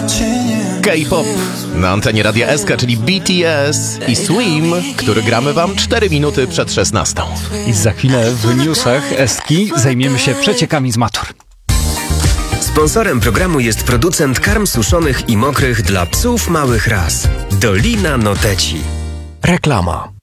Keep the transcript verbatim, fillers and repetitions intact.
K-pop na antenie Radia S K, czyli B T S i Swim, który gramy wam cztery minuty przed szesnastą. I za chwilę w newsach Eski zajmiemy się przeciekami z matur. Sponsorem programu jest producent karm suszonych i mokrych dla psów małych ras. Dolina Noteci. Reklama.